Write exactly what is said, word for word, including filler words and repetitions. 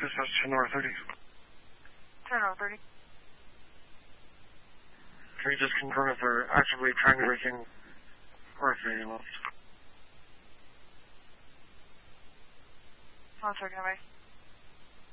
Dispatch to North thirty. Turn North thirty. Can you just confirm if they're actively trying to break in or if they lost? One second, away.